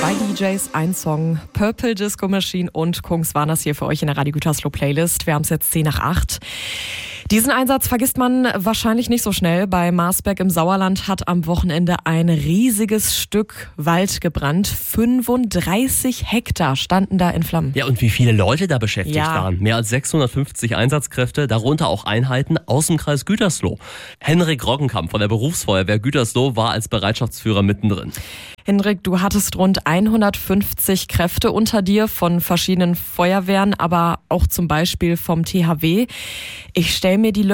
2 DJs, ein Song, Purple Disco Machine und Kungs waren das hier für euch in der Radio Gütersloh Playlist. Wir haben es jetzt 7:10. Diesen Einsatz vergisst man wahrscheinlich nicht so schnell. Bei Marsberg im Sauerland hat am Wochenende ein riesiges Stück Wald gebrannt. 35 Hektar standen da in Flammen. Ja, und wie viele Leute da beschäftigt waren. Mehr als 650 Einsatzkräfte, darunter auch Einheiten aus dem Kreis Gütersloh. Henrik Roggenkamp von der Berufsfeuerwehr Gütersloh war als Bereitschaftsführer mittendrin. Henrik, du hattest rund 150 Kräfte unter dir von verschiedenen Feuerwehren, aber auch zum Beispiel vom THW. Ich stelle mir die